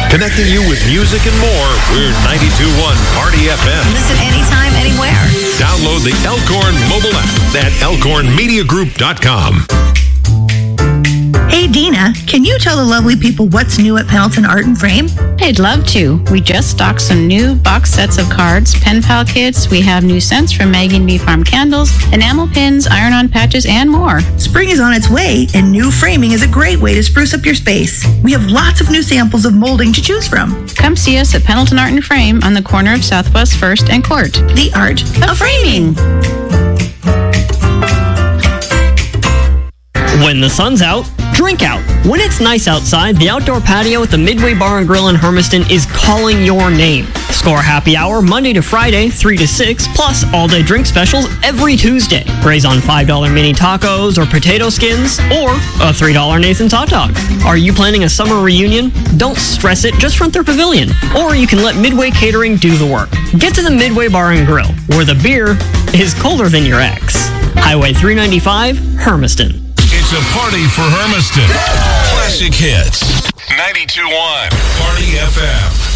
Connecting you with music and more. We're 92.1 Party FM. Listen anytime, anywhere. Download the Elkhorn mobile app at elkhornmediagroup.com. Hey, Dina, can you tell the lovely people what's new at Pendleton Art and Frame? I'd love to. We just stocked some new box sets of cards, pen pal kits. We have new scents from Maggie and Me Farm candles, enamel pins, iron-on patches, and more. Spring is on its way, and new framing is a great way to spruce up your space. We have lots of new samples of molding to choose from. Come see us at Pendleton Art and Frame on the corner of Southwest 1st and Court. The art of framing. When the sun's out, drink out. When it's nice outside, the outdoor patio at the Midway Bar and Grill in Hermiston is calling your name. Score happy hour Monday to Friday, 3 to 6, plus all-day drink specials every Tuesday. Graze on $5 mini tacos or potato skins, or a $3 Nathan's hot dog. Are you planning a summer reunion? Don't stress it, just rent their pavilion. Or you can let Midway Catering do the work. Get to the Midway Bar and Grill, where the beer is colder than your ex. Highway 395, Hermiston. It's a party for Hermiston. Classic hits. 92.1 Party FM.